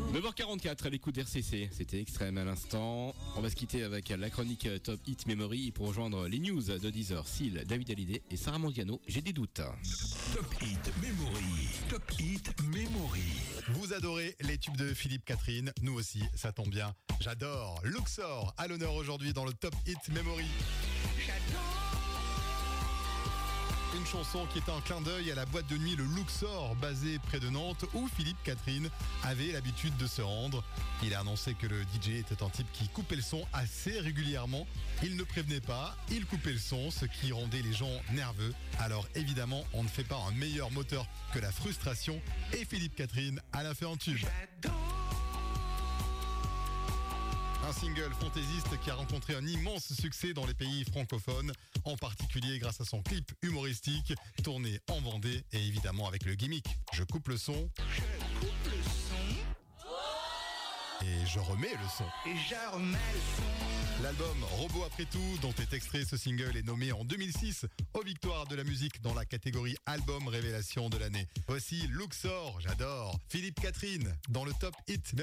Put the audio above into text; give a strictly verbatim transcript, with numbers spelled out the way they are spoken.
neuf heures quarante-quatre à l'écoute d'R C C, c'était Extrême à l'instant. On va se quitter avec la chronique Top Hit Memory pour rejoindre les news de dix heures. Seal, David Hallyday et Sarah Mondiano, j'ai des doutes. Top Hit Memory, Top Hit Memory. Vous adorez les tubes de Philippe Catherine, nous aussi, ça tombe bien. J'adore Luxor à l'honneur aujourd'hui dans le Top Hit Memory. Une chanson qui est un clin d'œil à la boîte de nuit Le Luxor, basée près de Nantes, où Philippe Catherine avait l'habitude de se rendre. Il a annoncé que le D J était un type qui coupait le son assez régulièrement. Il ne prévenait pas, il coupait le son, ce qui rendait les gens nerveux. Alors évidemment, on ne fait pas un meilleur moteur que la frustration, et Philippe Catherine en a fait un tube. Un single fantaisiste qui a rencontré un immense succès dans les pays francophones, en particulier grâce à son clip humoristique, tourné en Vendée et évidemment avec le gimmick « Je coupe le son ». Je coupe le son. Et je remets le son. Et je remets le son. L'album Robot après tout, dont est extrait ce single, est nommé en deux mille six aux Victoires de la musique dans la catégorie Album Révélation de l'année. Voici Luxor, j'adore. Philippe Catherine dans le Top Hit.